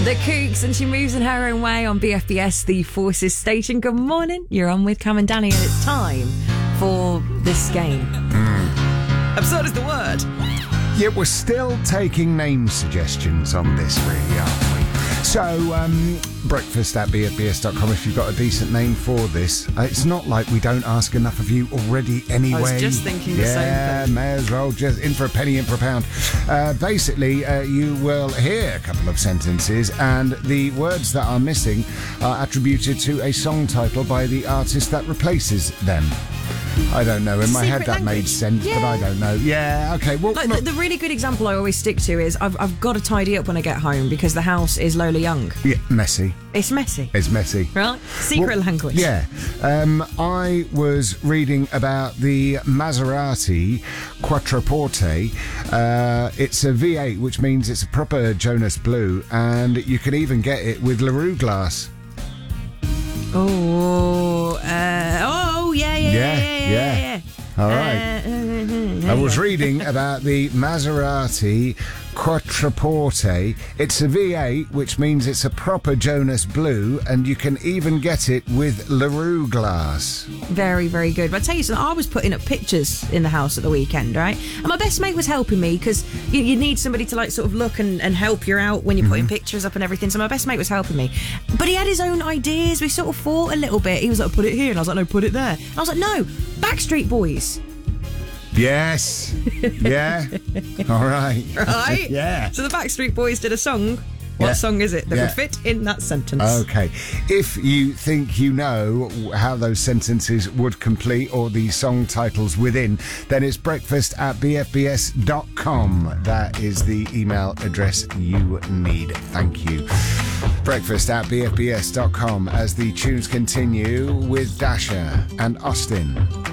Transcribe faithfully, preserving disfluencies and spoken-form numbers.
The Kooks, and she moves in her own way on B F B S, the Forces station. Good morning. You're on with Cam and Danny, and it's time for this game. Mm. Absurd is the word. Yeah, we're still taking name suggestions on this, really, aren't we? So, um, breakfast at b f b s dot com if you've got a decent name for this. Uh, it's not like we don't ask enough of you already anyway. I was just thinking the yeah, same thing. may as well, just in for a penny, in for a pound. Uh, basically, uh, you will hear a couple of sentences, and the words that are missing are attributed to a song title by the artist that replaces them. I don't know. In my Secret head, that language. made sense, Yeah. but I don't know. Yeah, okay. Well, Like, look, the, the really good example I always stick to is I've, I've got to tidy up when I get home because the house is Lola Young. yeah, messy. It's messy. It's messy. Right? Secret Well, language. Yeah. Um, I was reading about the Maserati Quattroporte. Uh, it's a V eight, which means it's a proper Jonas Blue, and you can even get it with LaRue glass. Oh, uh, oh, yeah, yeah, yeah, Yeah, yeah, yeah. yeah. yeah, yeah. All right. Uh, I was reading about the Maserati Quattroporte. It's a V eight, which means it's a proper Jonas Blue, and you can even get it with LaRue glass. Very, very good. But I tell you something, I was putting up pictures in the house at the weekend, right? And my best mate was helping me because you, you need somebody to like sort of look and, and help you out when you're putting pictures up and everything. So my best mate was helping me. But he had his own ideas. We sort of fought a little bit. He was like, put it here. And I was like, no, put it there. And I was like, no, Backstreet Boys. Yes. Yeah. All right. Right? Yeah. So the Backstreet Boys did a song. What Yeah. song is it that Yeah. would fit in that sentence? Okay. If you think you know how those sentences would complete or the song titles within, then it's breakfast at b f b s dot com. That is the email address you need. Thank you. Breakfast at b f b s dot com as the tunes continue with Dasha and Austin.